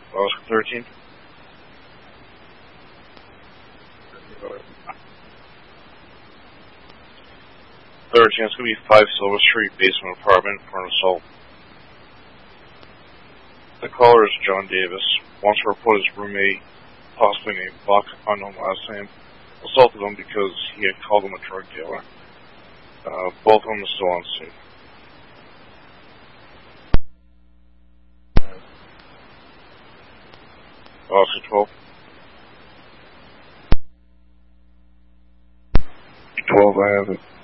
Oscar 13. It's going to be 5 Silver Street, basement apartment for an assault. The caller is John Davis. Wants to report his roommate, possibly named Buck, unknown last name, assaulted him because he had called him a drug dealer. Both of them are still on scene. Oscar 12. 12, I have it.